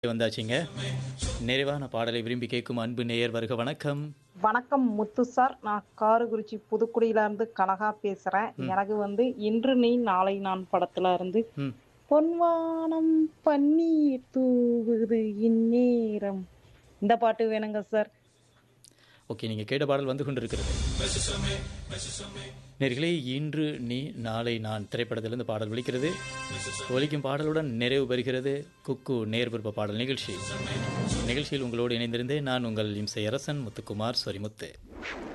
வந்தாச்சுங்க. நிறைவான பாடலை விரும்பி கேட்கும் அன்பு நேயர் வருக வணக்கம். வணக்கம் முத்து சார். நான் காரக்குறிச்சி புதுக்குடியில இருந்து கனகா பேசுறேன். ம், எனக்கு இன்று நீ நாளை நான் படத்துல இருந்து ம். பொன்வானம் பன்னீர் தூவுது இந்நேரம் இந்த பாட்டு வேணுங்க சார். ஓகே, நீங்க கேட்ட பாடல் வந்து கொண்டிருக்கிறது. நேர்களே, இன்று நீ நாளை நான் திரைப்படத்திலிருந்து பாடல் ஒலிக்கிறது. ஒலிக்கும் பாடலுடன் நிறைவு பெறுகிறது குக்கு நேர் விருப்ப பாடல் நிகழ்ச்சி. நிகழ்ச்சியில் உங்களோடு இணைந்திருந்தேன் நான் உங்கள் இம்சை அரசன் முத்துக்குமார் சொரிமுத்து.